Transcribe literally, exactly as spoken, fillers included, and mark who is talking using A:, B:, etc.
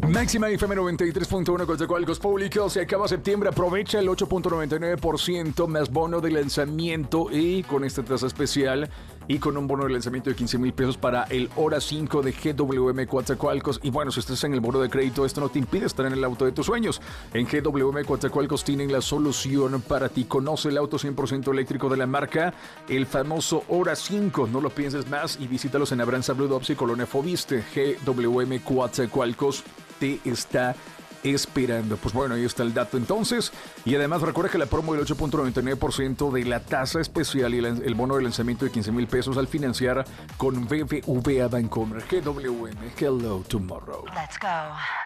A: Máxima F M noventa y tres punto uno Coatzacoalcos Públicos. Se acaba septiembre. Aprovecha el ocho punto noventa y nueve por ciento más bono de lanzamiento y con esta tasa especial y con un bono de lanzamiento de quince mil pesos para el Hora cinco de G W M Coatzacoalcos. Y bueno, si estás en el bono de crédito, esto no te impide estar en el auto de tus sueños. En G W M Coatzacoalcos tienen la solución para ti. Conoce el auto cien por ciento eléctrico de la marca, el famoso Hora cinco. No lo pienses más y visítalos en Abranza Blue Dops y Colonia Fobiste. G W M Coatzacoalcos te está esperando. Pues bueno, ahí está el dato entonces. Y además recuerda que la promo del ocho punto noventa y nueve por ciento de la tasa especial y el, el bono de lanzamiento de quince mil pesos al financiar con B B V A Bancomer. G W M, hello tomorrow.
B: Let's go.